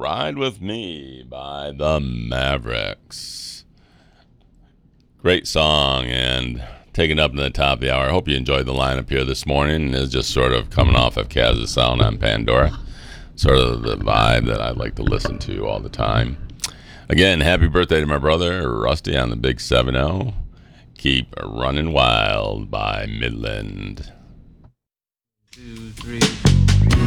Ride With Me by the Mavericks. Great song, and taking up in the top of the hour. I hope you enjoyed the lineup here this morning. It's just sort of coming off of Kaz's Sound on Pandora. Sort of the vibe that I like to listen to all the time. Again, happy birthday to my brother, Rusty, on the big 7-0. Keep Running Wild by Midland. 2, 3.